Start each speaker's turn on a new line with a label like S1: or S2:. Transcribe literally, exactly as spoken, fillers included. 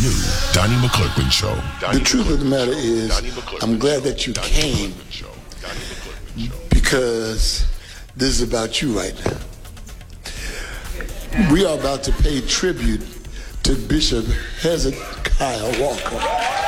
S1: new Donnie McClurkin Show.
S2: The truth of the matter is, I'm glad that you came because this is about you right now. We are about to pay tribute to Bishop Hezekiah Walker.